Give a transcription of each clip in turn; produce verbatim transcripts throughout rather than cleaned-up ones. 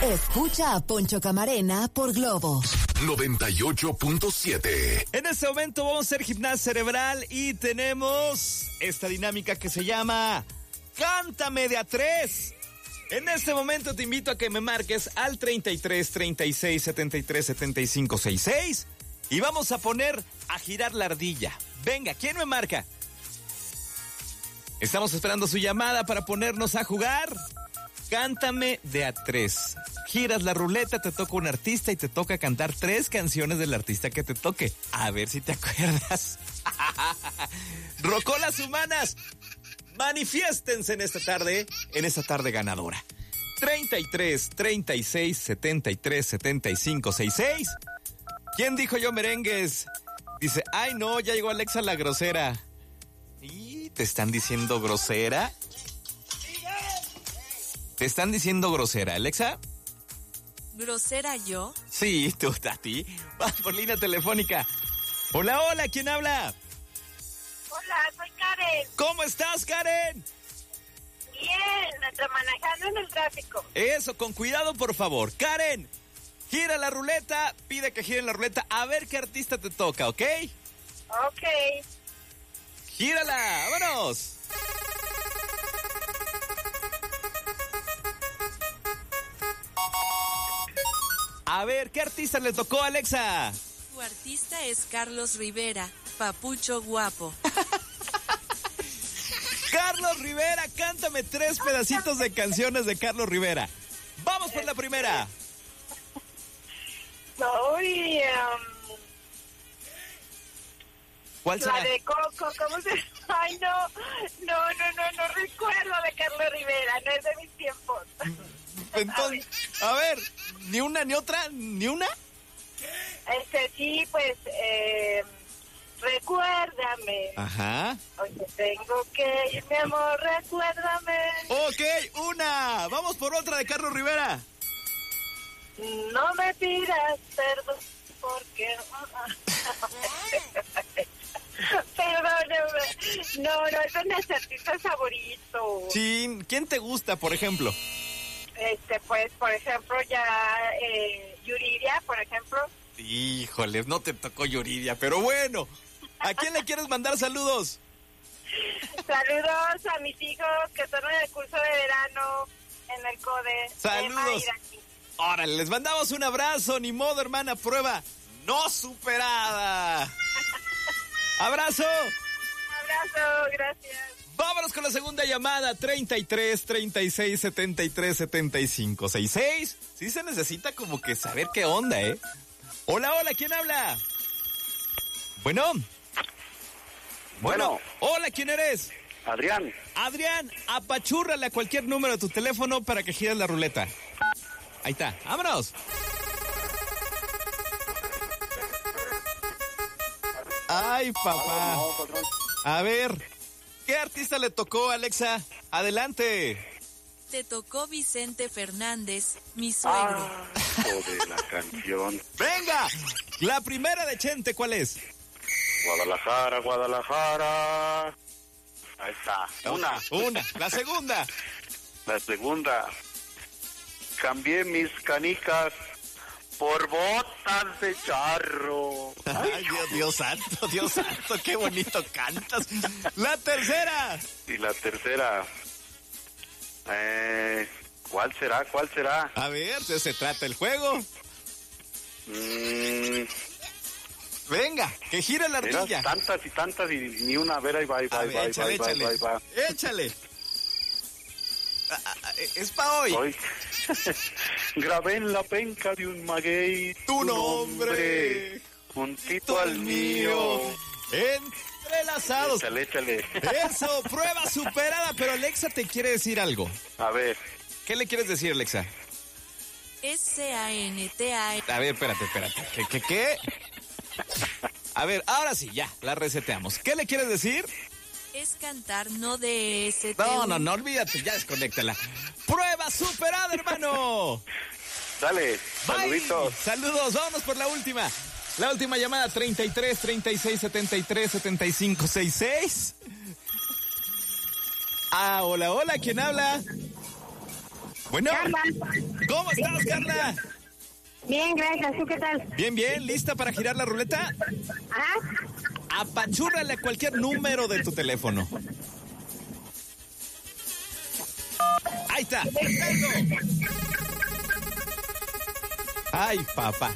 Escucha a Poncho Camarena por Globo noventa y ocho punto siete. En este momento vamos a hacer gimnasia cerebral y tenemos esta dinámica que se llama Cántame de a tres. En este momento te invito a que me marques al treinta y tres, treinta y seis, setenta y tres, setenta y cinco, sesenta y seis y vamos a poner a girar la ardilla. Venga, ¿quién me marca? Estamos esperando su llamada para ponernos a jugar. Cántame de a tres. Giras la ruleta, te toca un artista y te toca cantar tres canciones del artista que te toque. A ver si te acuerdas. Rocolas humanas, manifiéstense en esta tarde, en esta tarde ganadora. treinta y tres, treinta y seis, setenta y tres, setenta y cinco, sesenta y seis. ¿Quién dijo yo merengues? Dice, ay no, ya llegó Alexa la grosera. ¿Y te están diciendo grosera? ¿Te están diciendo grosera, Alexa? ¿Grosera yo? Sí, tú, a ti. Vas por línea telefónica. Hola, hola, ¿quién habla? Hola, soy Karen. ¿Cómo estás, Karen? Bien, estoy manejando en el tráfico. Eso, con cuidado, por favor. Karen, gira la ruleta, pide que giren la ruleta, a ver qué artista te toca, ¿ok? Ok. ¡Gírala! ¡Vámonos! A ver, ¿qué artista le tocó, Alexa? Tu artista es Carlos Rivera, papucho guapo. Carlos Rivera, cántame tres pedacitos de canciones de Carlos Rivera. Vamos por la primera. Soy... Um, ¿Cuál será? La de Coco, ¿cómo se...? Ay, no, no, no, no, no recuerdo de Carlos Rivera, no es de mis tiempos. Entonces, a ver, ni una ni otra, ni una. Este, sí, pues, eh, recuérdame. Ajá. Oye, tengo que ir, mi amor, recuérdame. Ok, una. Vamos por otra de Carlos Rivera. No me pidas perdón, porque... Perdóname. No, no es de mis artistas favoritos. Sí, ¿quién te gusta, por ejemplo? Este, pues, por ejemplo, ya eh, Yuridia, por ejemplo. Híjole, no te tocó Yuridia, pero bueno. ¿A quién le quieres mandar saludos? Saludos a mis hijos que están en el curso de verano en el CODE. Saludos. Órale, les mandamos un abrazo, ni modo, hermana, prueba no superada. ¡Abrazo! Abrazo, gracias. Vámonos con la segunda llamada, treinta y tres, treinta y seis, setenta y tres, setenta y cinco, sesenta y seis. Sí se necesita como que saber qué onda, ¿eh? Hola, hola, ¿quién habla? Bueno. Bueno. Hola, ¿quién eres? Adrián. Adrián, apachúrrale a cualquier número de tu teléfono para que gires la ruleta. Ahí está, vámonos. Ay, papá. A ver, ¿qué artista le tocó, Alexa? Adelante. Te tocó Vicente Fernández, mi suegro. Ah, de la canción. ¡Venga! La primera de Chente, ¿cuál es? Guadalajara, Guadalajara. Ahí está. Una. Una. La segunda. La segunda. Cambié mis canicas por botas de charro. Ay, Dios, Dios santo, Dios santo, qué bonito cantas. La tercera. Y la tercera. Eh, ¿Cuál será? ¿Cuál será? A ver, de eso se trata el juego. Mm, Venga, que gira la ardilla. Mira, tantas y tantas y ni una. A ver, ahí va, ahí va, ahí va, échale, ahí va, échale, ahí va, ahí va. Échale. Ah, ah, es pa' hoy. Hoy. Grabé en la penca de un maguey tu nombre, juntito al mío. Entrelazados. Échale, échale. Eso, prueba superada. Pero Alexa te quiere decir algo. A ver. ¿Qué le quieres decir, Alexa? S A N T A. A ver, espérate, espérate. ¿Qué, qué, qué? A ver, ahora sí, ya, la reseteamos. ¿Qué le quieres decir? Es cantar, no de ese. No, no, no, olvídate, ya desconéctala. ¡Prueba superada, hermano! Dale, saluditos. Bye. Saludos, vámonos por la última. La última llamada, treinta y tres, treinta y seis, setenta y tres, setenta y cinco, sesenta y seis. Ah, hola, hola, ¿quién habla? Bueno, Carla. ¿cómo estás, Carla? Bien, gracias. ¿Tú qué tal? Bien, bien, ¿lista para girar la ruleta? Ajá. Apachúrrale a cualquier número de tu teléfono. Ahí está. ¡Perfecto! Ay, papá.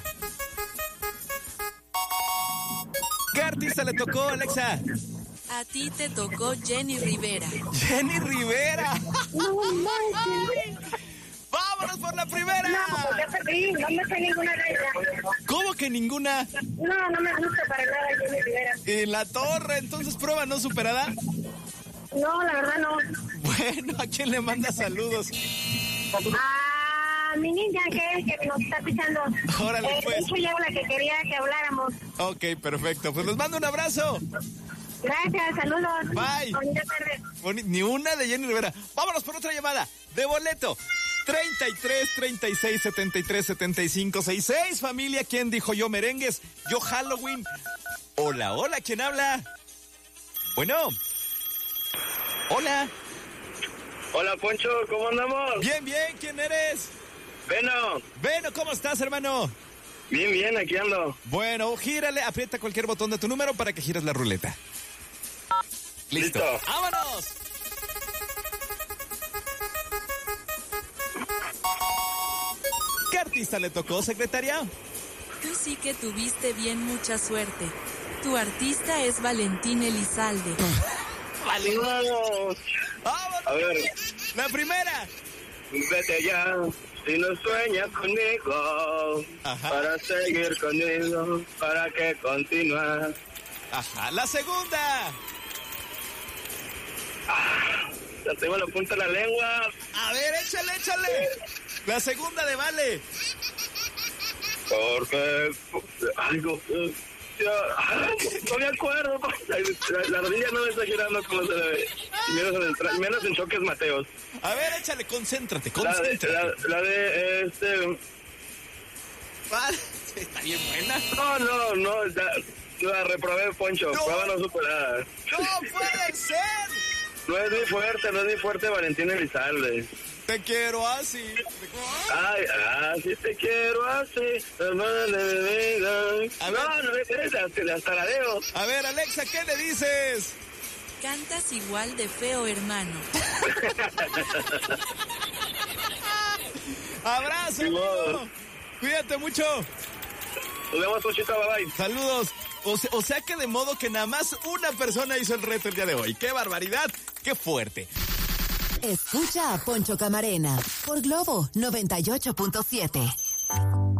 ¿Qué artista le tocó, Alexa? A ti te tocó Jenny Rivera. Jenny Rivera. No, no, ¡Vámonos por la primera! no, pues ya perdí. No me sé ninguna de ellas. ¿Cómo que ninguna? No, no me gusta para nada Jenny Rivera. En la torre, entonces prueba no superada. No, la verdad no. Bueno, ¿a quién le manda saludos? A mi niña que, que nos está pisando. Órale, eh, pues. De hecho, yo la que quería que habláramos. Ok, perfecto. Pues les mando un abrazo. Gracias, saludos. Bye. Bonita tarde. Boni- Ni una de Jenny Rivera. Vámonos por otra llamada de boleto. treinta y tres, treinta y seis, setenta y tres, setenta y cinco, sesenta y seis. Familia, ¿quién dijo yo merengues? Yo Halloween. Hola, hola, ¿quién habla? Bueno. Hola. Hola, Poncho, ¿cómo andamos? Bien, bien, ¿quién eres? Bueno, Bueno, ¿cómo estás, hermano? bien, bien, aquí ando. Bueno, gírale, aprieta cualquier botón de tu número para que gires la ruleta. Listo. Listo. ¡Vámonos! ¿Qué artista le tocó, secretaria? Tú sí que tuviste bien mucha suerte. Tu artista es Valentín Elizalde. Vamos. ¡Vámonos! A ver, La primera. vete ya, si no sueñas conmigo, Ajá. para seguir conmigo, para que continúas. Ajá. La segunda. Ya tengo la punta de la lengua, A ver, échale, échale. La segunda de Vale. porque... Algo... Ya, no me acuerdo. La, la rodilla no me está girando como se debe. Y menos en, el tra- menos en choques Mateos. A ver, échale, concéntrate, La de, concéntrate. la, la de este... Vale. Está bien buena. No, no, no, la, la reprobé, Poncho. No. Prueba no superada. ¡No puede ser! No es muy fuerte, no es muy fuerte Valentín Elizalde. Te quiero así. Ay, así te quiero, así. Hermana de mi vida. A ver. No, no me interesa, hasta, hasta la deo. A ver, Alexa, ¿qué le dices? Cantas igual de feo, hermano. Abrazo, Ni modo. amigo. Cuídate mucho. Nos vemos, Ponchito, bye bye. Saludos. O se- o sea que de modo que nada más una persona hizo el reto el día de hoy. ¡Qué barbaridad! ¡Qué fuerte! Escucha a Poncho Camarena por Globo noventa y ocho punto siete.